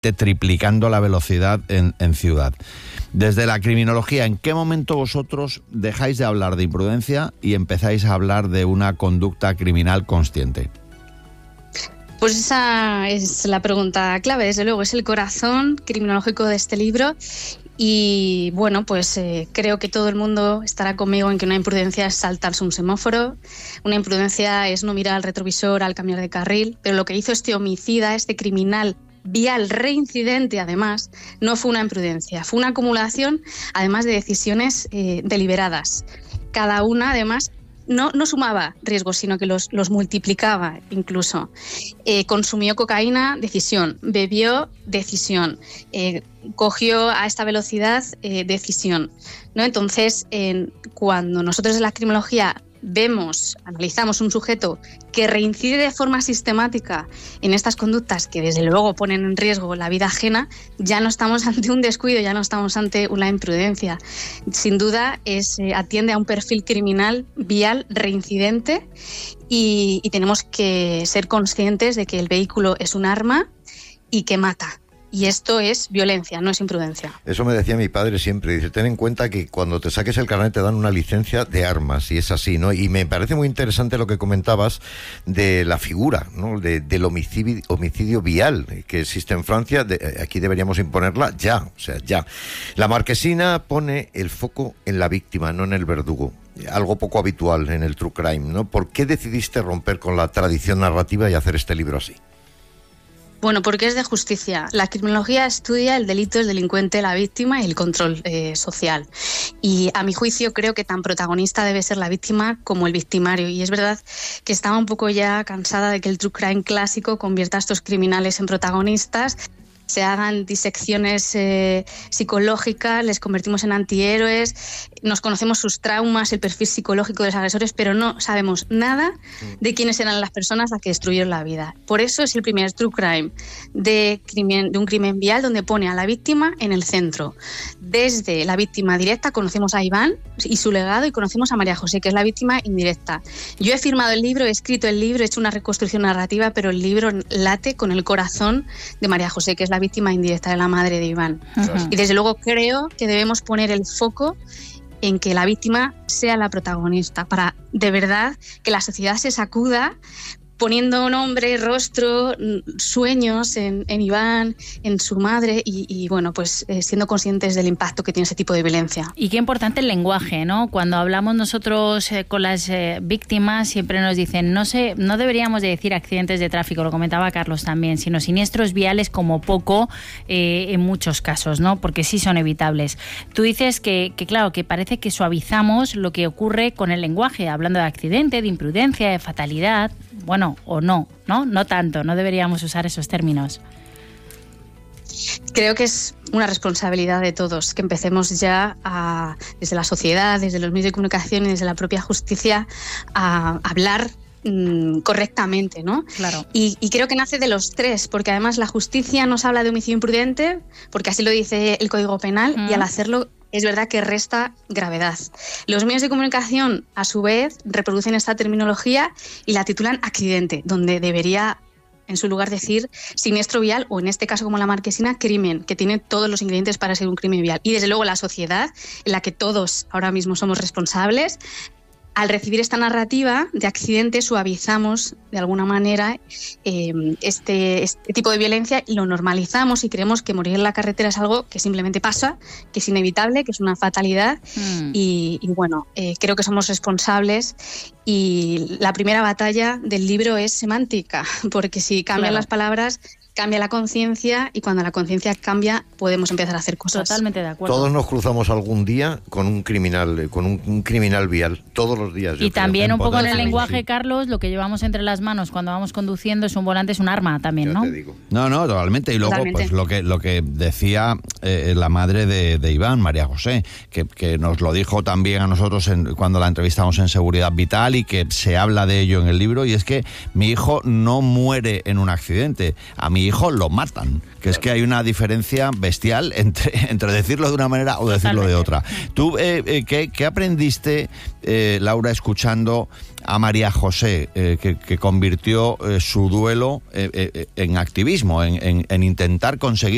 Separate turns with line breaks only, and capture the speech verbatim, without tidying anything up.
triplicando la velocidad en, en ciudad. Desde la criminología, ¿en qué momento vosotros dejáis de hablar de imprudencia y empezáis a hablar de una conducta criminal consciente?
Pues esa es la pregunta clave, desde luego, es el corazón criminológico de este libro. Y bueno, pues eh, creo que todo el mundo estará conmigo en que una imprudencia es saltarse un semáforo, una imprudencia es no mirar al retrovisor al cambiar de carril, pero lo que hizo este homicida, este criminal vial reincidente, además, no fue una imprudencia, fue una acumulación, además, de decisiones eh, deliberadas. Cada una, además, no, no sumaba riesgos, sino que los, los multiplicaba incluso. Eh, consumió cocaína, decisión. Bebió, decisión. Eh, cogió a esta velocidad, eh, decisión, ¿no? Entonces, eh, cuando nosotros en la criminología vemos, analizamos un sujeto que reincide de forma sistemática en estas conductas que desde luego ponen en riesgo la vida ajena, ya no estamos ante un descuido, ya no estamos ante una imprudencia. Sin duda es, eh, atiende a un perfil criminal vial reincidente y, y tenemos que ser conscientes de que el vehículo es un arma y que mata. Y esto es violencia, no es imprudencia.
Eso me decía mi padre siempre. Dice, ten en cuenta que cuando te saques el carnet te dan una licencia de armas, y es así, ¿no? Y me parece muy interesante lo que comentabas de la figura, ¿no? De, del homicidio, homicidio vial que existe en Francia. De, aquí deberíamos imponerla ya, o sea, ya. La Marquesina pone el foco en la víctima, no en el verdugo. Algo poco habitual en el true crime, ¿no? ¿Por qué decidiste romper con la tradición narrativa y hacer este libro así?
Bueno, porque es de justicia. La criminología estudia el delito, el delincuente, la víctima y el control eh, social. Y a mi juicio creo que tan protagonista debe ser la víctima como el victimario. Y es verdad que estaba un poco ya cansada de que el true crime clásico convierta a estos criminales en protagonistas, se hagan disecciones eh, psicológicas, les convertimos en antihéroes, nos conocemos sus traumas, el perfil psicológico de los agresores, pero no sabemos nada de quiénes eran las personas a las que destruyeron la vida. Por eso es el primer true crime de, crimen, de un crimen vial donde pone a la víctima en el centro. Desde la víctima directa conocemos a Iván y su legado, y conocemos a María José, que es la víctima indirecta. Yo he firmado el libro, he escrito el libro, he hecho una reconstrucción narrativa, pero el libro late con el corazón de María José, que es la víctima indirecta de la madre de Iván. Uh-huh. Y desde luego creo que debemos poner el foco en que la víctima sea la protagonista, para de verdad que la sociedad se sacuda poniendo nombre, rostro, sueños en, en Iván, en su madre y, y bueno, pues eh, siendo conscientes del impacto que tiene ese tipo de violencia.
Y qué importante el lenguaje, ¿no? Cuando hablamos nosotros eh, con las eh, víctimas siempre nos dicen, no sé, no deberíamos de decir accidentes de tráfico, lo comentaba Carlos también, sino siniestros viales como poco eh, en muchos casos, ¿no? Porque sí son evitables. Tú dices que, que claro, que parece que suavizamos lo que ocurre con el lenguaje, hablando de accidente, de imprudencia, de fatalidad. Bueno, o no, ¿no? No tanto, no deberíamos usar esos términos.
Creo que es una responsabilidad de todos, que empecemos ya a, desde la sociedad, desde los medios de comunicación y desde la propia justicia, a hablar mmm, correctamente, ¿no?
Claro.
Y, y creo que nace de los tres, porque además la justicia nos habla de homicidio imprudente, porque así lo dice el Código Penal, mm. y al hacerlo es verdad que resta gravedad. Los medios de comunicación, a su vez, reproducen esta terminología y la titulan accidente, donde debería, en su lugar, decir siniestro vial o, en este caso, como la Marquesina, crimen, que tiene todos los ingredientes para ser un crimen vial. Y, desde luego, la sociedad, en la que todos ahora mismo somos responsables, al recibir esta narrativa de accidente suavizamos de alguna manera eh, este, este tipo de violencia y lo normalizamos y creemos que morir en la carretera es algo que simplemente pasa, que es inevitable, que es una fatalidad mm. y, y bueno, eh, creo que somos responsables y la primera batalla del libro es semántica, porque si cambian claro. las palabras, cambia la conciencia y cuando la conciencia cambia podemos empezar a hacer cosas.
Totalmente de acuerdo.
Todos nos cruzamos algún día con un criminal, con un, un criminal vial, todos los días.
Y también
creo.
un poco en el lenguaje, sí. Carlos, lo que llevamos entre las manos cuando vamos conduciendo es un volante, es un arma también,
ya
¿no?
Te digo.
No, no, totalmente. Y luego, totalmente. pues lo que lo que decía eh, la madre de, de Iván, María José, que, que nos lo dijo también a nosotros en, cuando la entrevistamos en Seguridad Vital y que se habla de ello en el libro, y es que mi hijo no muere en un accidente, a mi hijo lo matan. Que es que hay una diferencia bestial entre, entre decirlo de una manera o decirlo de otra. ¿Tú eh, eh, ¿qué, qué aprendiste, eh, Laura, escuchando a María José, eh, que, que convirtió eh, su duelo eh, eh, en activismo, en, en, en intentar conseguir